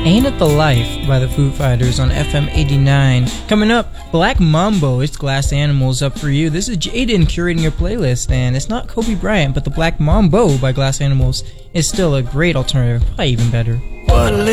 Ain't It the Life by the Foo Fighters on FM 89. Coming up, Black Mambo, it's Glass Animals up for you. This is Jaden curating your playlist, and it's not Kobe Bryant, but the Black Mambo by Glass Animals is still a great alternative, probably even better.